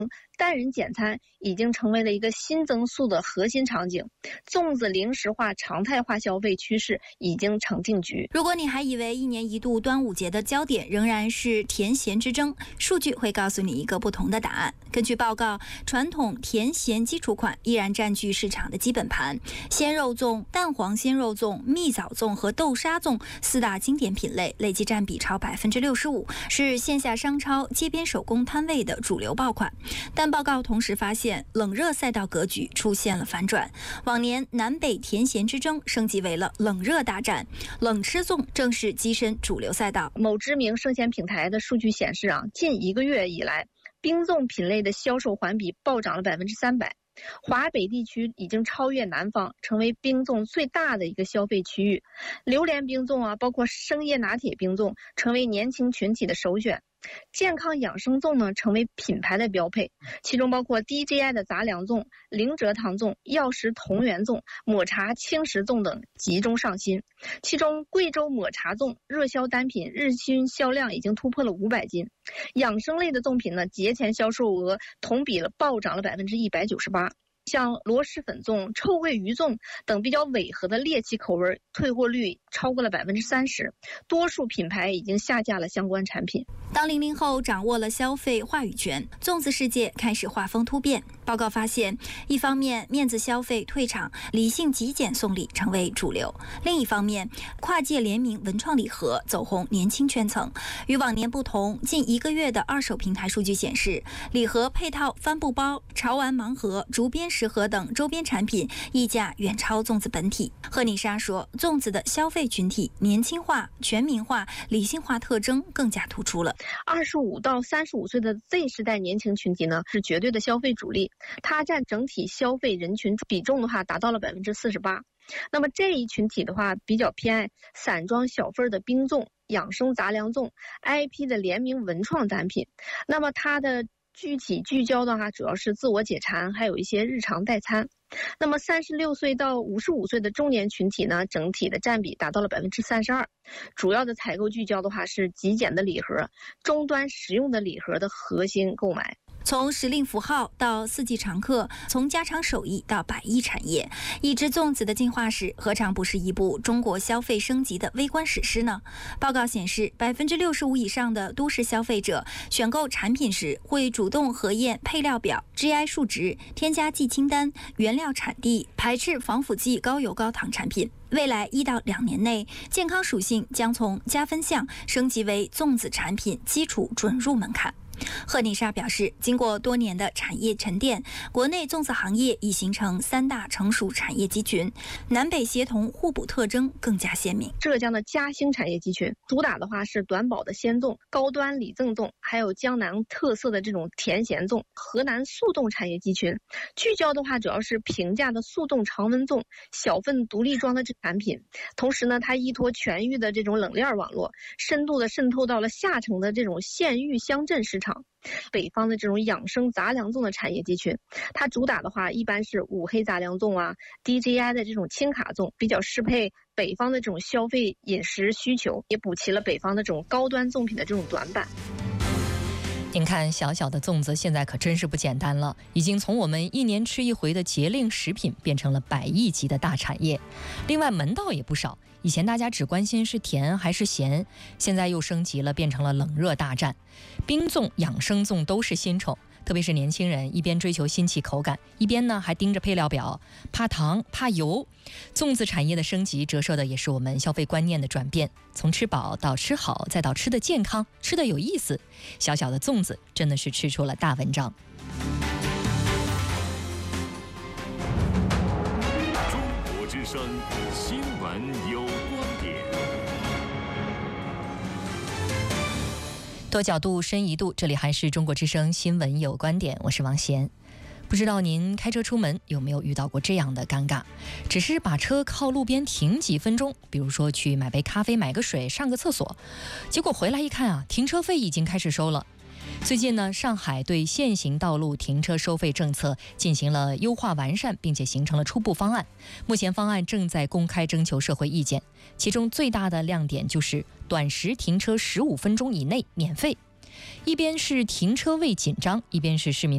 单人简餐已经成为了一个新增速的核心场景，粽子零食化、常态化消费趋势已经成定局。 如果你还以为一年一度端午节的焦点仍然是甜咸之争，数据会告诉你一个不同的答案。根据报告，传统甜咸基础款依然占据市场的基本盘，鲜肉粽、蛋黄鲜肉粽、蜜枣粽和豆沙粽4大经典品类累计占比超65%，是线下商超、街边手工摊位的主流爆款。但报告同时发现，冷热赛道格局出现了反转。往年南北甜咸之争升级为了冷热大战，冷吃粽正式跻身主流赛道。 某知名生鲜平台的数据显示近1个月以来，冰粽品类的销售环比暴涨了300%。华北地区已经超越南方，成为冰粽最大的一个消费区域。榴莲冰粽包括生椰拿铁冰粽，成为年轻群体的首选。健康养生粽呢，成为品牌的标配，其中包括 DJI 的杂粮粽、零蔗糖粽、药食同源粽、抹茶轻食粽等集中上新。其中贵州抹茶粽热销单品日均销量已经突破了500斤。养生类的粽品呢，节前销售额同比暴涨了198%。像螺蛳粉粽、臭鳜鱼粽等比较违和的猎奇口味，退货率超过了30%，多数品牌已经下架了相关产品。 当00后掌握了消费话语权，粽子世界开始画风突变。报告发现，一方面面子消费退场，理性极简送礼成为主流；另一方面，跨界联名文创礼盒走红年轻圈层。与往年不同，近1个月的二手平台数据显示，礼盒配套帆布包、潮玩盲盒、竹编食盒等周边产品溢价远超粽子本体。贺妮莎说，粽子的消费群体年轻化、全民化、理性化特征更加突出了。 25到35岁的 Z 世代年轻群体呢，是绝对的消费主力，它占整体消费人群比重的话达到了48%。那么这一群体的话，比较偏爱散装小份的冰粽、养生杂粮粽、IP 的联名文创单品。那么它的具体聚焦的话，主要是自我解馋，还有一些日常代餐。那么36岁到55岁的中年群体呢，整体的占比达到了32%。主要的采购聚焦的话是极简的礼盒、终端实用的礼盒的核心购买。 从时令符号到四季常客，从家常手艺到百亿产业，一只粽子的进化史何尝不是一部中国消费升级的微观史诗呢？报告显示，65%以上的都市消费者选购产品时会主动核验配料表、GI 数值、添加剂清单、原料产地，排斥防腐剂、高油高糖产品。未来1到2年内，健康属性将从加分项升级为粽子产品基础准入门槛。贺妮莎表示，经过多年的产业沉淀，国内粽子行业已形成3大成熟产业集群，南北协同互补特征更加鲜明。 浙江的嘉兴产业集群主打的话是短保的鲜粽、高端礼赠粽，还有江南特色的这种甜咸粽。河南速冻产业集群聚焦的话主要是平价的速冻常温粽、小份独立装的产品。同时呢，它依托全域的这种冷链网络，深度的渗透到了下沉的这种县域乡镇市场。北方的这种养生杂粮粽的产业集群，它主打的话一般是五黑杂粮粽DJI 的这种轻卡粽，比较适配北方的这种消费饮食需求，也补齐了北方的这种高端粽品的这种短板。 您看，小小的粽子现在可真是不简单了，已经从我们1年吃一回的节令食品变成了100亿级的大产业。另外门道也不少，以前大家只关心是甜还是咸，现在又升级了，变成了冷热大战。冰粽、养生粽都是新宠，特别是年轻人一边追求新奇口感，一边呢还盯着配料表，怕糖怕油。粽子产业的升级折射的也是我们消费观念的转变，从吃饱到吃好，再到吃的健康，吃的有意思。小小的粽子真的是吃出了大文章。 中国之声新闻有观点， 多角度深一度，这里还是中国之声新闻有观点，我是王贤。不知道您开车出门有没有遇到过这样的尴尬，只是把车靠路边停几分钟，比如说去买杯咖啡、买个水、上个厕所，结果回来一看停车费已经开始收了。最近呢，上海对现行道路停车收费政策进行了优化完善，并且形成了初步方案。目前方案正在公开征求社会意见，其中最大的亮点就是短时停车15分钟以内免费。一边是停车位紧张，一边是市民